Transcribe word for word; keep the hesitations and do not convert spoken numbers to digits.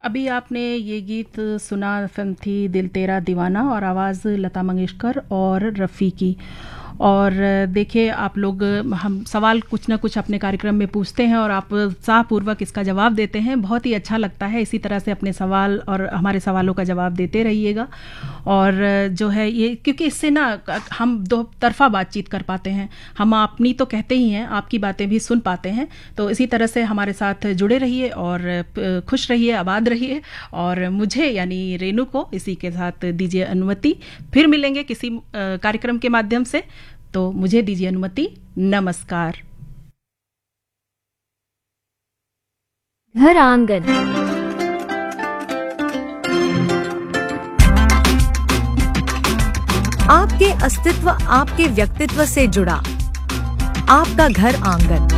अभी आपने ये गीत सुना, फिल्म थी दिल तेरा दीवाना और आवाज़ लता मंगेशकर और रफ़ी की। और देखिए आप लोग, हम सवाल कुछ ना कुछ अपने कार्यक्रम में पूछते हैं और आप उत्साहपूर्वक इसका जवाब देते हैं, बहुत ही अच्छा लगता है। इसी तरह से अपने सवाल और हमारे सवालों का जवाब देते रहिएगा। और जो है ये, क्योंकि इससे ना हम दो तरफा बातचीत कर पाते हैं, हम अपनी तो कहते ही हैं, आपकी बातें भी सुन पाते हैं। तो इसी तरह से हमारे साथ जुड़े रहिए और खुश रहिए, आबाद रहिए। और मुझे यानी रेनू को इसी के साथ दीजिए अनुमति, फिर मिलेंगे किसी कार्यक्रम के माध्यम से। तो मुझे दीजिए अनुमति, नमस्कार। घर आंगन। आपके अस्तित्व, आपके व्यक्तित्व से जुड़ा आपका घर आंगन।